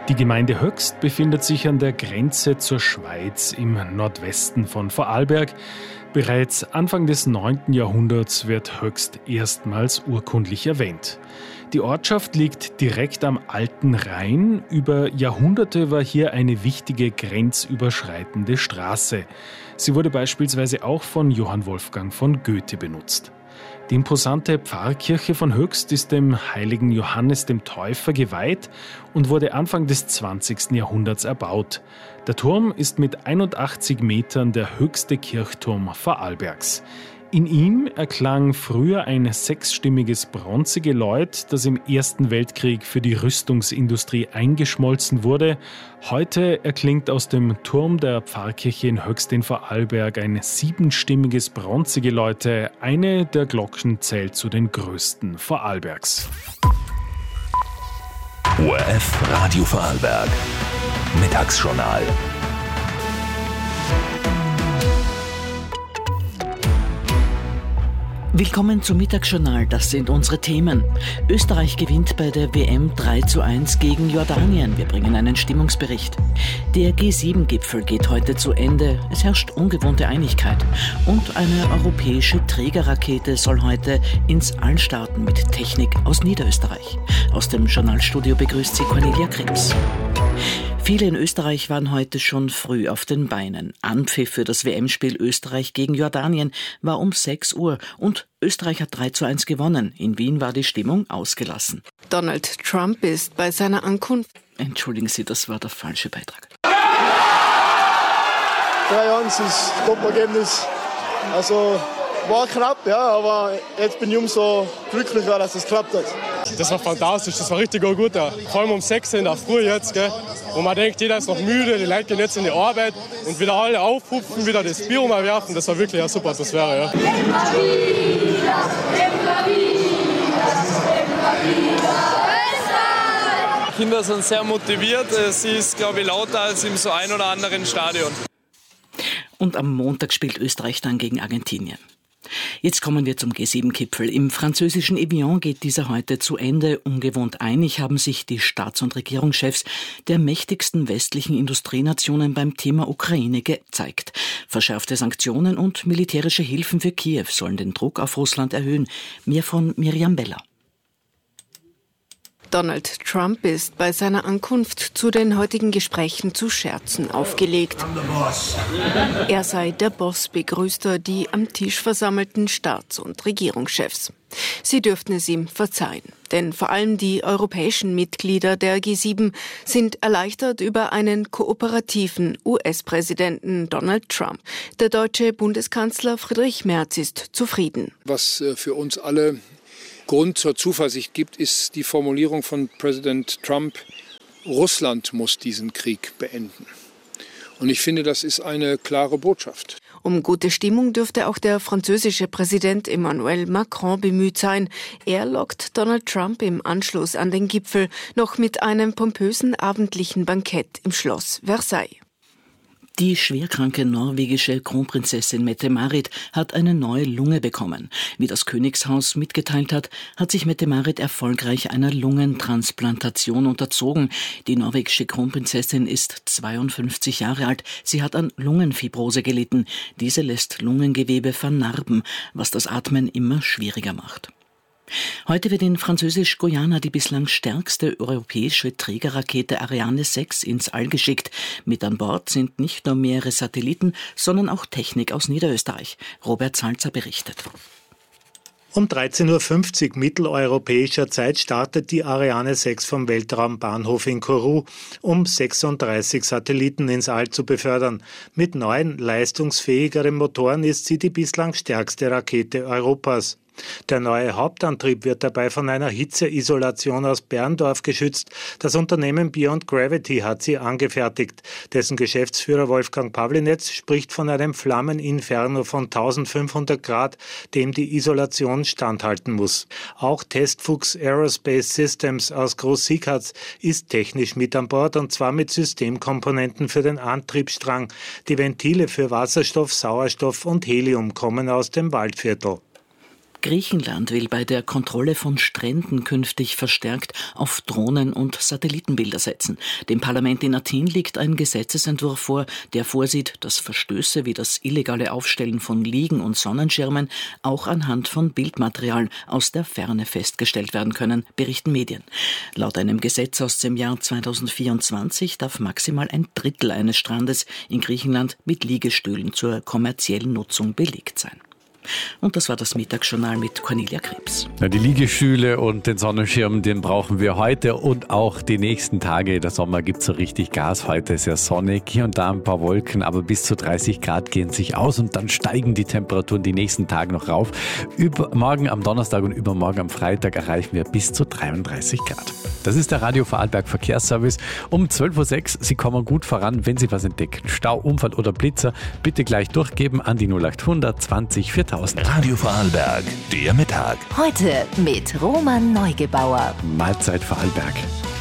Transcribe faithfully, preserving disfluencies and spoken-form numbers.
Die Gemeinde Höchst befindet sich an der Grenze zur Schweiz im Nordwesten von Vorarlberg. Bereits Anfang des neunten Jahrhunderts wird Höchst erstmals urkundlich erwähnt. Die Ortschaft liegt direkt am Alten Rhein. Über Jahrhunderte war hier eine wichtige grenzüberschreitende Straße. Sie wurde beispielsweise auch von Johann Wolfgang von Goethe benutzt. Die imposante Pfarrkirche von Höchst ist dem heiligen Johannes dem Täufer geweiht und wurde Anfang des zwanzigsten Jahrhunderts erbaut. Der Turm ist mit einundachtzig Metern der höchste Kirchturm Vorarlbergs. In ihm erklang früher ein sechsstimmiges Bronzegeläut, das im Ersten Weltkrieg für die Rüstungsindustrie eingeschmolzen wurde. Heute erklingt aus dem Turm der Pfarrkirche in Höchst in Vorarlberg ein siebenstimmiges Bronzegeläute. Eine der Glocken zählt zu den größten Vorarlbergs. O R F Radio Vorarlberg. Mittagsjournal. Willkommen zum Mittagsjournal, das sind unsere Themen. Österreich gewinnt bei der W M drei zu eins gegen Jordanien. Wir bringen einen Stimmungsbericht. Der G sieben Gipfel geht heute zu Ende. Es herrscht ungewohnte Einigkeit. Und eine europäische Trägerrakete soll heute ins All starten mit Technik aus Niederösterreich. Aus dem Journalstudio begrüßt sie Cornelia Krebs. Viele in Österreich waren heute schon früh auf den Beinen. Anpfiff für das W M-Spiel Österreich gegen Jordanien war um sechs Uhr und Österreich hat drei zu eins gewonnen. In Wien war die Stimmung ausgelassen. Donald Trump ist bei seiner Ankunft... Entschuldigen Sie, das war der falsche Beitrag. drei eins ist Top-Ergebnis. Also war knapp, ja, aber jetzt bin ich umso glücklicher, dass es geklappt hat. Das war fantastisch, das war richtig gut. Ja. Vor allem um sechs in der Früh jetzt, gell, wo man denkt, jeder ist noch müde, die Leute gehen jetzt in die Arbeit und wieder alle aufhupfen, wieder das Bier umwerfen. Das war wirklich eine super Atmosphäre. Ja. Die Kinder sind sehr motiviert. Es ist, glaube ich, lauter als im so ein oder anderen Stadion. Und am Montag spielt Österreich dann gegen Argentinien. Jetzt kommen wir zum G sieben Gipfel. Im französischen Evian geht dieser heute zu Ende. Ungewohnt einig haben sich die Staats- und Regierungschefs der mächtigsten westlichen Industrienationen beim Thema Ukraine gezeigt. Verschärfte Sanktionen und militärische Hilfen für Kiew sollen den Druck auf Russland erhöhen. Mehr von Miriam Beller. Donald Trump ist bei seiner Ankunft zu den heutigen Gesprächen zu Scherzen aufgelegt. Er sei der Boss, begrüßt er die am Tisch versammelten Staats- und Regierungschefs. Sie dürften es ihm verzeihen, denn vor allem die europäischen Mitglieder der G sieben sind erleichtert über einen kooperativen U S-Präsidenten Donald Trump. Der deutsche Bundeskanzler Friedrich Merz ist zufrieden. Was für uns alle Grund zur Zuversicht gibt, ist die Formulierung von Präsident Trump: Russland muss diesen Krieg beenden. Und ich finde, das ist eine klare Botschaft. Um gute Stimmung dürfte auch der französische Präsident Emmanuel Macron bemüht sein. Er lockt Donald Trump im Anschluss an den Gipfel noch mit einem pompösen abendlichen Bankett im Schloss Versailles. Die schwerkranke norwegische Kronprinzessin Mette-Marit hat eine neue Lunge bekommen. Wie das Königshaus mitgeteilt hat, hat sich Mette-Marit erfolgreich einer Lungentransplantation unterzogen. Die norwegische Kronprinzessin ist zweiundfünfzig Jahre alt. Sie hat an Lungenfibrose gelitten. Diese lässt Lungengewebe vernarben, was das Atmen immer schwieriger macht. Heute wird in Französisch-Guyana die bislang stärkste europäische Trägerrakete Ariane sechs ins All geschickt. Mit an Bord sind nicht nur mehrere Satelliten, sondern auch Technik aus Niederösterreich. Robert Salzer berichtet. Um dreizehn Uhr fünfzig mitteleuropäischer Zeit startet die Ariane sechs vom Weltraumbahnhof in Kourou, um sechsunddreißig Satelliten ins All zu befördern. Mit neuen, leistungsfähigeren Motoren ist sie die bislang stärkste Rakete Europas. Der neue Hauptantrieb wird dabei von einer Hitzeisolation aus Berndorf geschützt. Das Unternehmen Beyond Gravity hat sie angefertigt. Dessen Geschäftsführer Wolfgang Pawlinetz spricht von einem Flammeninferno von eintausendfünfhundert Grad, dem die Isolation standhalten muss. Auch Testfuchs Aerospace Systems aus Groß-Siegharz ist technisch mit an Bord, und zwar mit Systemkomponenten für den Antriebsstrang. Die Ventile für Wasserstoff, Sauerstoff und Helium kommen aus dem Waldviertel. Griechenland will bei der Kontrolle von Stränden künftig verstärkt auf Drohnen und Satellitenbilder setzen. Dem Parlament in Athen liegt ein Gesetzesentwurf vor, der vorsieht, dass Verstöße wie das illegale Aufstellen von Liegen und Sonnenschirmen auch anhand von Bildmaterial aus der Ferne festgestellt werden können, berichten Medien. Laut einem Gesetz aus dem Jahr zweitausendvierundzwanzig darf maximal ein Drittel eines Strandes in Griechenland mit Liegestühlen zur kommerziellen Nutzung belegt sein. Und das war das Mittagsjournal mit Cornelia Krebs. Ja, die Liegestühle und den Sonnenschirm, den brauchen wir heute und auch die nächsten Tage. Der Sommer gibt so richtig Gas. Heute ist ja sonnig, hier und da ein paar Wolken, aber bis zu dreißig Grad gehen sich aus und dann steigen die Temperaturen die nächsten Tage noch rauf. Morgen am Donnerstag und übermorgen am Freitag erreichen wir bis zu dreiunddreißig Grad. Das ist der Radio Vorarlberg Verkehrsservice. Um zwölf Uhr sechs, Sie kommen gut voran, wenn Sie was entdecken. Stau, Unfall oder Blitzer, bitte gleich durchgeben an die null acht hundert zwanzig viertausend. Radio Vorarlberg, der Mittag. Heute mit Roman Neugebauer. Mahlzeit Vorarlberg.